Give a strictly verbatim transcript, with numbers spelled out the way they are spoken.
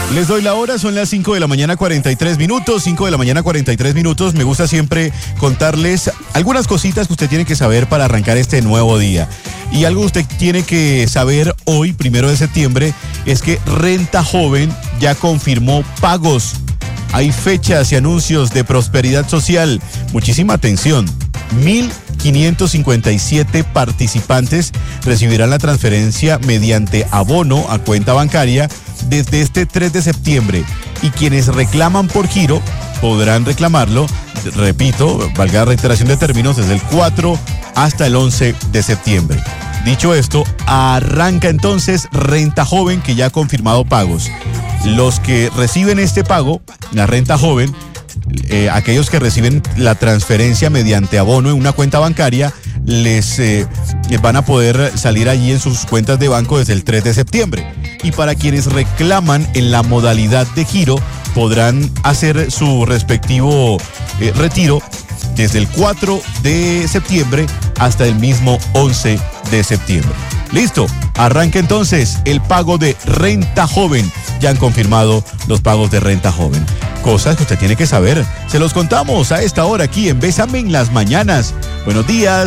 Les doy la hora, son las cinco de la mañana cuarenta y tres minutos, cinco de la mañana cuarenta y tres minutos. Me gusta siempre contarles algunas cositas que usted tiene que saber para arrancar este nuevo día. Y algo que usted tiene que saber hoy, primero de septiembre, es que Renta Joven ya confirmó pagos. Hay fechas y anuncios de Prosperidad Social. Muchísima atención. mil quinientos cincuenta y siete participantes recibirán la transferencia mediante abono a cuenta bancaria desde este tres de septiembre, y quienes reclaman por giro podrán reclamarlo, repito, valga la reiteración de términos, desde el cuatro hasta el once de septiembre. Dicho esto, arranca entonces Renta Joven, que ya ha confirmado pagos. Los que reciben este pago, la Renta Joven, eh, aquellos que reciben la transferencia mediante abono en una cuenta bancaria, les eh, van a poder salir allí en sus cuentas de banco desde el tres de septiembre. Y para quienes reclaman en la modalidad de giro, podrán hacer su respectivo eh, retiro desde el cuatro de septiembre hasta el mismo once de septiembre. Listo, arranca entonces el pago de Renta Joven. Ya han confirmado los pagos de Renta Joven. Cosas que usted tiene que saber. Se los contamos a esta hora aquí en Bésame en las Mañanas. Buenos días.